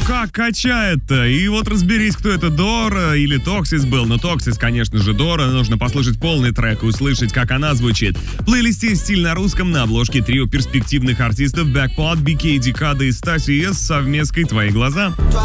как качает-то? И вот разберись, кто это, Дора или Токсис был. Но Токсис, конечно же, Дора. Нужно послушать полный трек и услышать, как она звучит. В плейлисте «Стиль на русском» на обложке трио перспективных артистов Backpot, BK, Декада и Стаси с совместкой «Твои глаза».